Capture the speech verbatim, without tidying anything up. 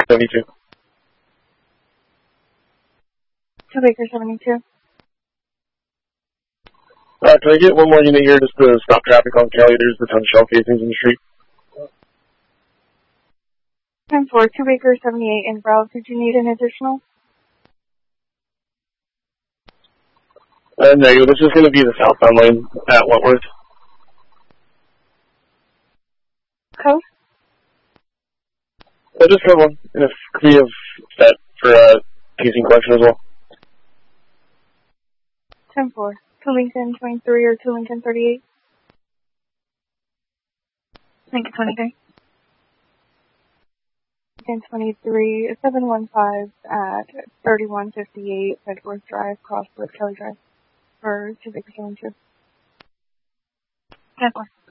seventy-two. Two Baker seventy-two. Uh, can I get one more unit here just to stop traffic on Kelly? There's a ton of shell casings in the street. ten four, two Baker seventy-eight in Browse. Did you need an additional? Uh, no, this is going to be the southbound lane at Wentworth. Code? Uh, just code one. And if we have set for uh, casing collection as well. ten four. two Lincoln twenty-three or two Lincoln thirty-eight? Lincoln twenty-three. Lincoln twenty-three, seven one five at thirty-one fifty-eight Bedworth Drive, cross with Kelly Drive for two Baker seventy-two. ten four.